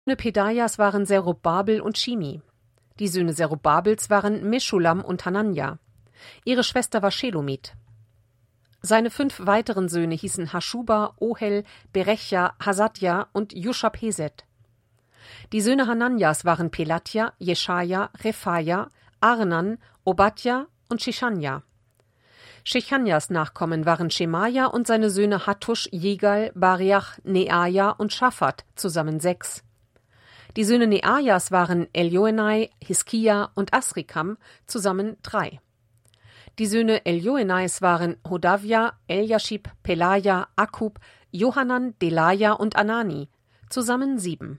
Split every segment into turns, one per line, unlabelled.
Söhne Pedaias waren Zerubabel und Shimi. Die Söhne Zerubabels waren Meschulam und Hananja. Ihre Schwester war Shelomit. Seine 5 weiteren Söhne hießen Haschuba, Ohel, Berechja, Hasadja und Juschab-Hesed. Die Söhne Hananjas waren Pelatja, Jeschaja, Rephaja, Arnan, Obadja und Shechanja. Shechanjas Nachkommen waren Schemaja und seine Söhne Hattusch, Jegal, Bariach, Neaja und Schafat, zusammen 6. Die Söhne Neajas waren Elioenai, Hiskia und Asrikam, zusammen 3. Die Söhne Elioenais waren Hodavia, Eliashib, Pelaja, Akub, Johanan, Delaja und Anani, zusammen 7.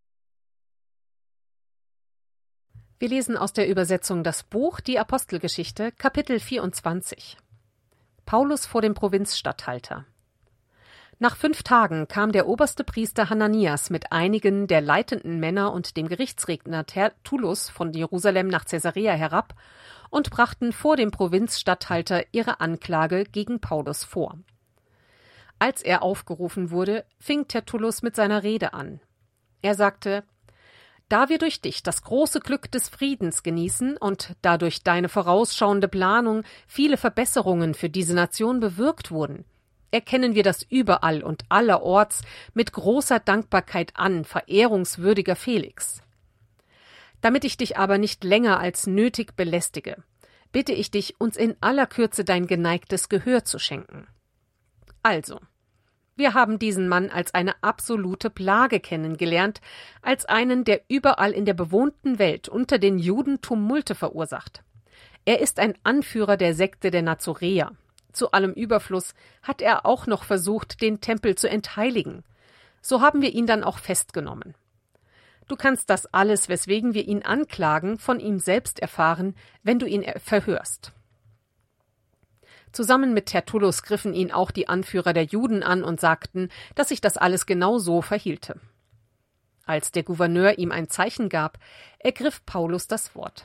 Wir lesen aus der Übersetzung das Buch Die Apostelgeschichte, Kapitel 24. Paulus vor dem Provinzstatthalter. Nach 5 Tagen kam der oberste Priester Hananias mit einigen der leitenden Männer und dem Gerichtsredner Tertullus von Jerusalem nach Caesarea herab und brachten vor dem Provinzstatthalter ihre Anklage gegen Paulus vor. Als er aufgerufen wurde, fing Tertullus mit seiner Rede an. Er sagte: Da wir durch dich das große Glück des Friedens genießen und da durch deine vorausschauende Planung viele Verbesserungen für diese Nation bewirkt wurden, erkennen wir das überall und allerorts mit großer Dankbarkeit an, verehrungswürdiger Felix. Damit ich dich aber nicht länger als nötig belästige, bitte ich dich, uns in aller Kürze dein geneigtes Gehör zu schenken. Also, wir haben diesen Mann als eine absolute Plage kennengelernt, als einen, der überall in der bewohnten Welt unter den Juden Tumulte verursacht. Er ist ein Anführer der Sekte der Nazoräer. Zu allem Überfluss hat er auch noch versucht, den Tempel zu entheiligen. So haben wir ihn dann auch festgenommen. Du kannst das alles, weswegen wir ihn anklagen, von ihm selbst erfahren, wenn du ihn verhörst. Zusammen mit Tertullus griffen ihn auch die Anführer der Juden an und sagten, dass sich das alles genau so verhielte. Als der Gouverneur ihm ein Zeichen gab, ergriff Paulus das Wort.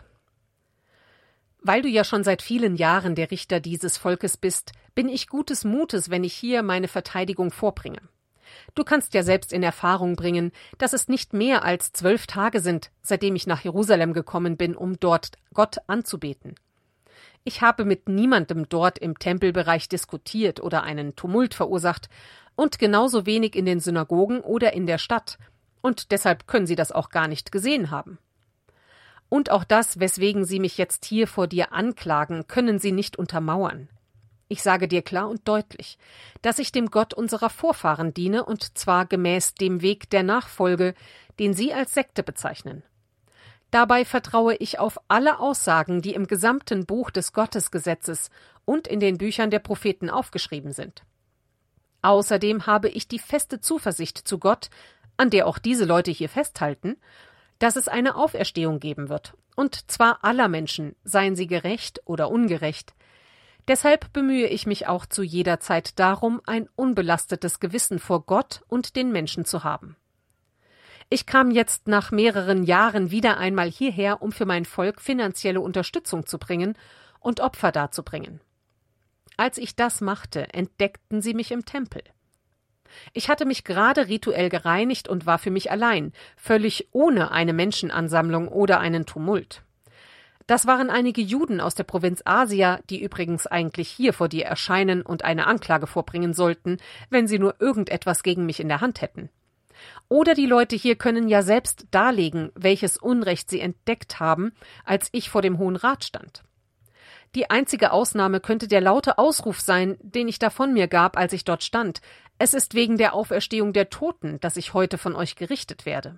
Weil du ja schon seit vielen Jahren der Richter dieses Volkes bist, bin ich gutes Mutes, wenn ich hier meine Verteidigung vorbringe. Du kannst ja selbst in Erfahrung bringen, dass es nicht mehr als 12 Tage sind, seitdem ich nach Jerusalem gekommen bin, um dort Gott anzubeten. Ich habe mit niemandem dort im Tempelbereich diskutiert oder einen Tumult verursacht und genauso wenig in den Synagogen oder in der Stadt, und deshalb können Sie das auch gar nicht gesehen haben. Und auch das, weswegen Sie mich jetzt hier vor dir anklagen, können Sie nicht untermauern. Ich sage dir klar und deutlich, dass ich dem Gott unserer Vorfahren diene, und zwar gemäß dem Weg der Nachfolge, den Sie als Sekte bezeichnen. Dabei vertraue ich auf alle Aussagen, die im gesamten Buch des Gottesgesetzes und in den Büchern der Propheten aufgeschrieben sind. Außerdem habe ich die feste Zuversicht zu Gott, an der auch diese Leute hier festhalten, dass es eine Auferstehung geben wird, und zwar aller Menschen, seien sie gerecht oder ungerecht. Deshalb bemühe ich mich auch zu jeder Zeit darum, ein unbelastetes Gewissen vor Gott und den Menschen zu haben. Ich kam jetzt nach mehreren Jahren wieder einmal hierher, um für mein Volk finanzielle Unterstützung zu bringen und Opfer darzubringen. Als ich das machte, entdeckten sie mich im Tempel. Ich hatte mich gerade rituell gereinigt und war für mich allein, völlig ohne eine Menschenansammlung oder einen Tumult. Das waren einige Juden aus der Provinz Asia, die übrigens eigentlich hier vor dir erscheinen und eine Anklage vorbringen sollten, wenn sie nur irgendetwas gegen mich in der Hand hätten. Oder die Leute hier können ja selbst darlegen, welches Unrecht sie entdeckt haben, als ich vor dem Hohen Rat stand. Die einzige Ausnahme könnte der laute Ausruf sein, den ich da von mir gab, als ich dort stand: Es ist wegen der Auferstehung der Toten, dass ich heute von euch gerichtet werde.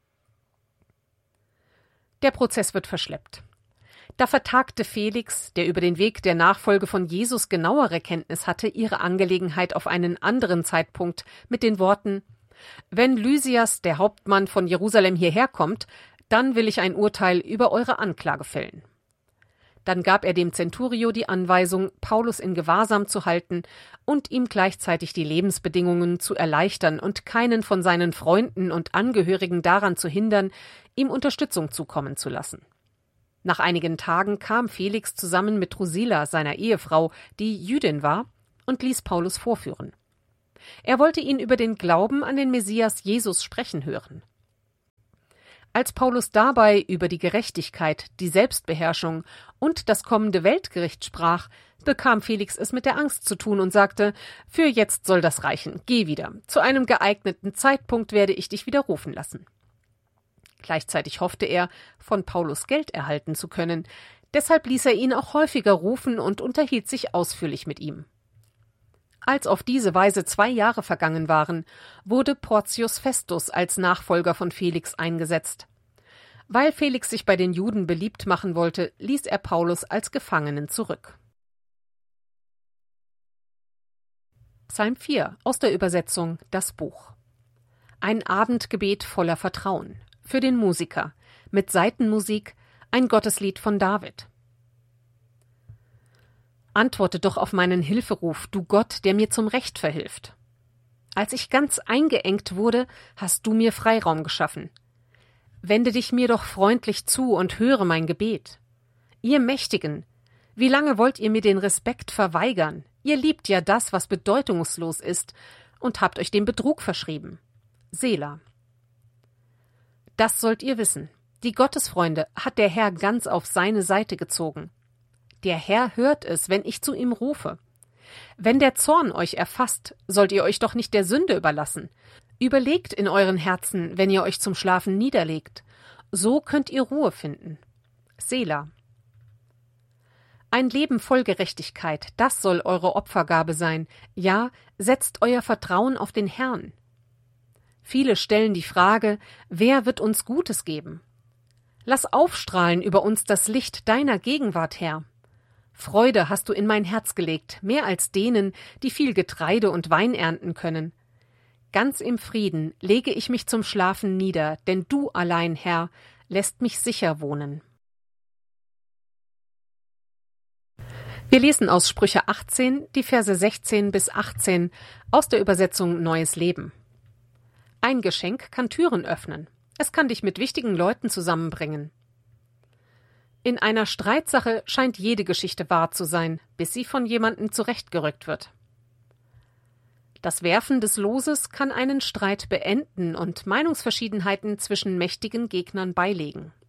Der Prozess wird verschleppt. Da vertagte Felix, der über den Weg der Nachfolge von Jesus genauere Kenntnis hatte, ihre Angelegenheit auf einen anderen Zeitpunkt mit den Worten: Wenn Lysias, der Hauptmann von Jerusalem, hierher kommt, dann will ich ein Urteil über eure Anklage fällen. Dann gab er dem Centurio die Anweisung, Paulus in Gewahrsam zu halten und ihm gleichzeitig die Lebensbedingungen zu erleichtern und keinen von seinen Freunden und Angehörigen daran zu hindern, ihm Unterstützung zukommen zu lassen. Nach einigen Tagen kam Felix zusammen mit Drusilla, seiner Ehefrau, die Jüdin war, und ließ Paulus vorführen. Er wollte ihn über den Glauben an den Messias Jesus sprechen hören. Als Paulus dabei über die Gerechtigkeit, die Selbstbeherrschung und das kommende Weltgericht sprach, bekam Felix es mit der Angst zu tun und sagte: »Für jetzt soll das reichen, geh wieder. Zu einem geeigneten Zeitpunkt werde ich dich wieder rufen lassen.« Gleichzeitig hoffte er, von Paulus Geld erhalten zu können. Deshalb ließ er ihn auch häufiger rufen und unterhielt sich ausführlich mit ihm. Als auf diese Weise 2 Jahre vergangen waren, wurde Porcius Festus als Nachfolger von Felix eingesetzt. Weil Felix sich bei den Juden beliebt machen wollte, ließ er Paulus als Gefangenen zurück. Psalm 4 aus der Übersetzung Das Buch. Ein Abendgebet voller Vertrauen. Für den Musiker. Mit Saitenmusik. Ein Gotteslied von David. Antworte doch auf meinen Hilferuf, du Gott, der mir zum Recht verhilft. Als ich ganz eingeengt wurde, hast du mir Freiraum geschaffen. Wende dich mir doch freundlich zu und höre mein Gebet. Ihr Mächtigen, wie lange wollt ihr mir den Respekt verweigern? Ihr liebt ja das, was bedeutungslos ist, und habt euch dem Betrug verschrieben. Selah. Das sollt ihr wissen. Die Gottesfreunde hat der Herr ganz auf seine Seite gezogen. Der Herr hört es, wenn ich zu ihm rufe. Wenn der Zorn euch erfasst, sollt ihr euch doch nicht der Sünde überlassen. Überlegt in euren Herzen, wenn ihr euch zum Schlafen niederlegt. So könnt ihr Ruhe finden. Selah. Ein Leben voll Gerechtigkeit, das soll eure Opfergabe sein. Ja, setzt euer Vertrauen auf den Herrn. Viele stellen die Frage, wer wird uns Gutes geben? Lass aufstrahlen über uns das Licht deiner Gegenwart, Herr. Freude hast du in mein Herz gelegt, mehr als denen, die viel Getreide und Wein ernten können. Ganz im Frieden lege ich mich zum Schlafen nieder, denn du allein, Herr, lässt mich sicher wohnen. Wir lesen aus Sprüche 18, die Verse 16 bis 18 aus der Übersetzung Neues Leben. Ein Geschenk kann Türen öffnen. Es kann dich mit wichtigen Leuten zusammenbringen. In einer Streitsache scheint jede Geschichte wahr zu sein, bis sie von jemandem zurechtgerückt wird. Das Werfen des Loses kann einen Streit beenden und Meinungsverschiedenheiten zwischen mächtigen Gegnern beilegen.